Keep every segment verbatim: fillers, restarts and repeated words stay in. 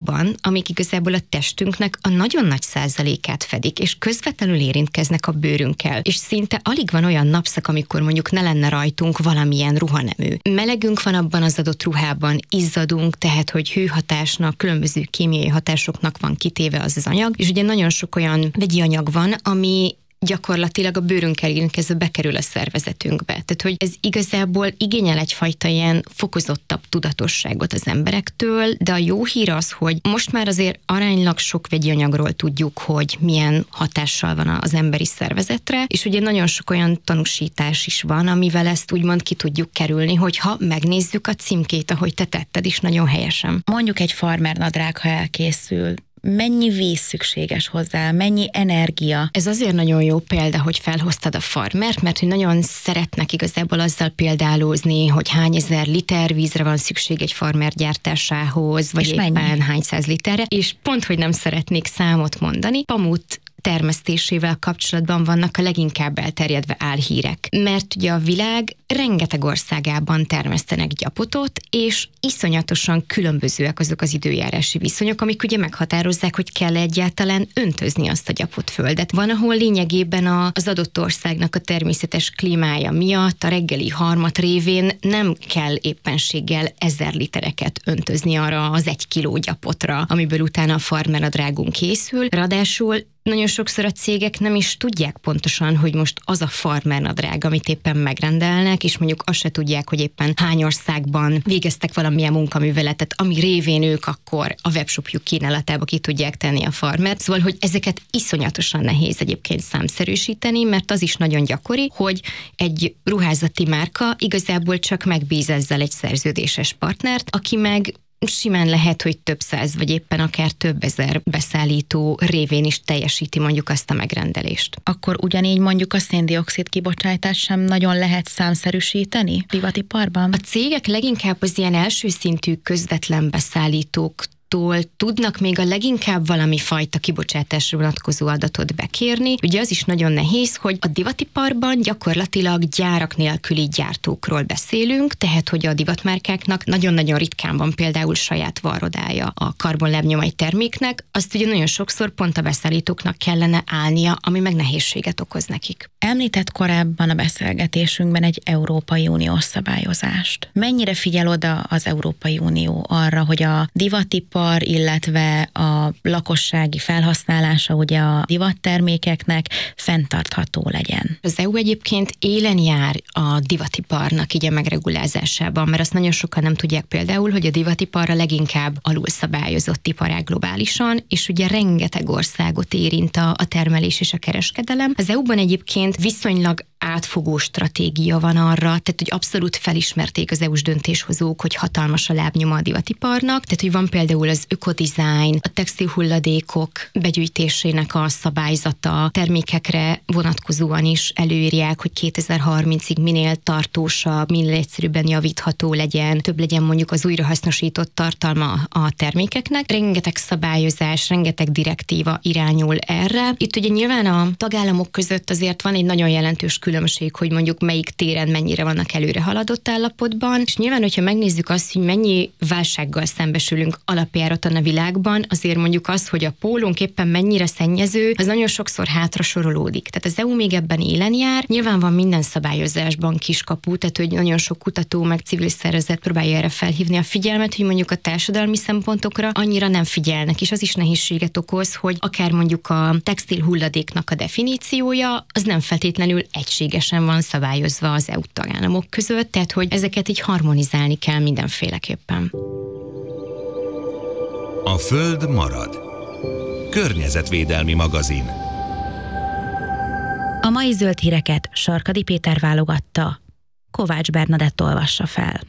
anyagokban, amik igazából a testünknek a nagyon nagy százalékát fedik, és közvetlenül érintkeznek a bőrünkkel. És szinte alig van olyan napszak, amikor mondjuk ne lenne rajtunk valamilyen ruhanemű. Melegünk van abban az adott ruhában, izzadunk, tehát hogy hőhatásnak, különböző kémiai hatásoknak van kitéve az az anyag, és ugye nagyon sok olyan vegyi anyag van, ami gyakorlatilag a bőrünkkel érintkezve bekerül a szervezetünkbe. Tehát, hogy ez igazából igényel egyfajta ilyen fokozottabb tudatosságot az emberektől, de a jó hír az, hogy most már azért aránylag sok vegyi anyagról tudjuk, hogy milyen hatással van az emberi szervezetre, és ugye nagyon sok olyan tanúsítás is van, amivel ezt úgymond ki tudjuk kerülni, hogyha megnézzük a címkét, ahogy te tetted is nagyon helyesen. Mondjuk egy farmernadrág, ha elkészül, mennyi víz szükséges hozzá, mennyi energia? Ez azért nagyon jó példa, hogy felhoztad a farmert, mert hogy nagyon szeretnek igazából azzal példálózni, hogy hány ezer liter vízre van szükség egy farmer gyártásához, vagy és éppen mennyi? hány száz literre, és pont, hogy nem szeretnék számot mondani, pamut termesztésével kapcsolatban vannak a leginkább elterjedve álhírek. Mert ugye a világ rengeteg országában termesztenek gyapotot, és iszonyatosan különbözőek azok az időjárási viszonyok, amik ugye meghatározzák, hogy kell egyáltalán öntözni azt a gyapotföldet. Van, ahol lényegében az adott országnak a természetes klímája miatt a reggeli harmat révén nem kell éppenséggel ezer litereket öntözni arra az egy kiló gyapotra, amiből utána a farmernadrágunk készül. Ráadásul nagyon sokszor a cégek nem is tudják pontosan, hogy most az a farmernadrág, amit éppen megrendelnek, és mondjuk azt se tudják, hogy éppen hány országban végeztek valamilyen munkaműveletet, ami révén ők akkor a webshopjuk kínálatába ki tudják tenni a farmert. Szóval, hogy ezeket iszonyatosan nehéz egyébként számszerűsíteni, mert az is nagyon gyakori, hogy egy ruházati márka igazából csak megbíz ezzel egy szerződéses partnert, aki meg simán lehet, hogy több száz, vagy éppen akár több ezer beszállító révén is teljesíti mondjuk azt a megrendelést. Akkor ugyanígy mondjuk a széndioxid kibocsátás sem nagyon lehet számszerűsíteni divatiparban? A cégek leginkább az ilyen első szintű közvetlen beszállítók tudnak még a leginkább valami fajta kibocsátásra vonatkozó adatot bekérni. Ugye az is nagyon nehéz, hogy a divatiparban gyakorlatilag gyárak nélküli gyártókról beszélünk, tehát hogy a divatmárkáknak nagyon-nagyon ritkán van például saját varrodája a karbonlábnyom egy terméknek, azt ugye nagyon sokszor pont a beszállítóknak kellene állnia, ami meg nehézséget okoz nekik. Említett korábban a beszélgetésünkben egy Európai Uniós szabályozást. Mennyire figyel oda az Európai Unió arra, hogy a divatipar, illetve a lakossági felhasználása ugye a divattermékeknek fenntartható legyen? Az é u egyébként élen jár a divatiparnak így a megregulázásában, mert azt nagyon sokan nem tudják például, hogy a divatipar a leginkább alulszabályozott iparág globálisan, és ugye rengeteg országot érint a, a termelés és a kereskedelem. Az é u-ban egyébként viszonylag átfogó stratégia van arra, tehát hogy abszolút felismerték az é u-s döntéshozók, hogy hatalmas a lábnyoma a divatiparnak, tehát hogy van például az ökodizájn, a textilhulladékok begyűjtésének a szabályzata, termékekre vonatkozóan is előírják, hogy kétezer-harmincig minél tartósabb, minél egyszerűbben javítható legyen, több legyen mondjuk az újrahasznosított tartalma a termékeknek. Rengeteg szabályozás, rengeteg direktíva irányul erre. Itt ugye nyilván a tagállamok között azért van egy nagyon jelentős különbség, hogy mondjuk melyik téren mennyire vannak előre haladott állapotban, és nyilván, hogyha megnézzük azt, hogy mennyi válsággal szembesülünk alapjáraton a világban, azért mondjuk az, hogy a pólónk éppen mennyire szennyező, az nagyon sokszor hátra sorolódik. Tehát az é u még ebben élen jár. Nyilván van minden szabályozásban kiskapu, tehát hogy nagyon sok kutató meg civil szervezet próbálja erre felhívni a figyelmet, hogy mondjuk a társadalmi szempontokra annyira nem figyelnek, és az is nehézséget okoz, hogy akár mondjuk a textil hulladéknak a definíciója, az nem feltétlenül egységesen van szabályozva az é u tagállamok között, tehát hogy ezeket így harmonizálni kell mindenféleképpen. A Föld marad. Környezetvédelmi magazin. A mai zöld híreket Sarkadi Péter válogatta, Kovács Bernadett olvassa fel.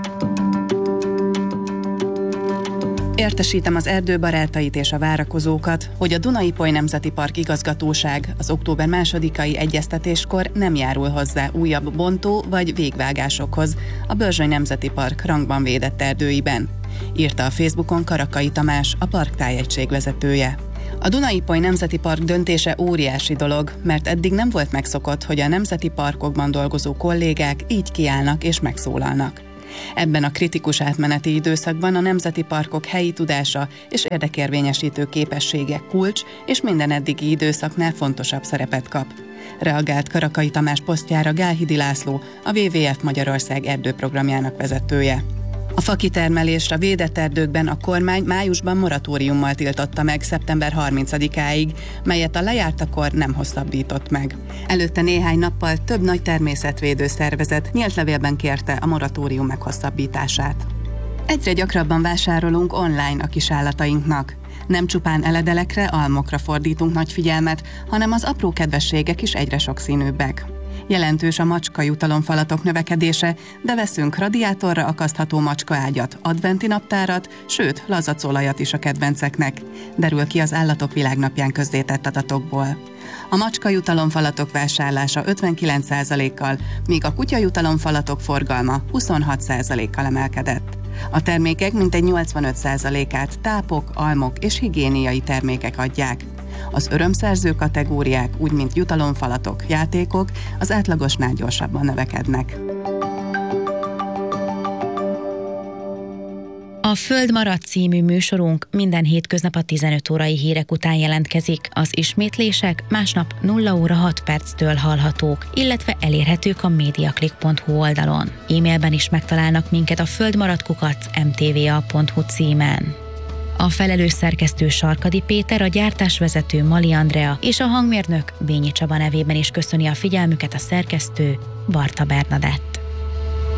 Értesítem az erdőbarátait és a várakozókat, hogy a Duna-Ipoly Nemzeti Park igazgatóság az október másodikai egyeztetéskor nem járul hozzá újabb bontó vagy végvágásokhoz a Börzsöny Nemzeti Park rangban védett erdőiben, írta a Facebookon Karakai Tamás, a parktájegység vezetője. A Duna-Ipoly Nemzeti Park döntése óriási dolog, mert eddig nem volt megszokott, hogy a nemzeti parkokban dolgozó kollégák így kiállnak és megszólalnak. Ebben a kritikus átmeneti időszakban a nemzeti parkok helyi tudása és érdekérvényesítő képessége kulcs, és minden eddigi időszaknál fontosabb szerepet kap. Reagált Karakai Tamás posztjára Gálhidi László, a dupla vé vé ef Magyarország erdőprogramjának vezetője. A fakitermelésre védett erdőkben a kormány májusban moratóriummal tiltotta meg szeptember harmincadikáig, melyet a lejártakor nem hosszabbított meg. Előtte néhány nappal több nagy természetvédő szervezet nyílt levélben kérte a moratórium meghosszabbítását. Egyre gyakrabban vásárolunk online a kisállatainknak. Nem csupán eledelekre, almokra fordítunk nagy figyelmet, hanem az apró kedvességek is egyre sokszínűbbek. Jelentős a macska jutalomfalatok növekedése, de veszünk radiátorra akasztható macskaágyat, adventi naptárat, sőt, lazacolajat is a kedvenceknek, derül ki az Állatok Világnapján közzétett adatokból. A macska jutalomfalatok vásárlása ötvenkilenc százalékkal, míg a kutya jutalomfalatok forgalma huszonhat százalékkal emelkedett. A termékek mintegy nyolcvanöt százalékát tápok, almok és higiéniai termékek adják. Az örömszerző kategóriák, úgy mint jutalomfalatok, játékok, az átlagosnál gyorsabban növekednek. A Föld marad című műsorunk minden hétköznap a tizenöt órai hírek után jelentkezik. Az ismétlések másnap nulla óra hat perctől hallhatók, illetve elérhetők a mediaclick pont hu oldalon. E-mailben is megtalálnak minket a földmaradkukac em té vé a pont hu címen. A felelős szerkesztő Sarkadi Péter, a gyártásvezető Mali Andrea és a hangmérnök Bényi Csaba nevében is köszöni a figyelmüket a szerkesztő Barta Bernadett.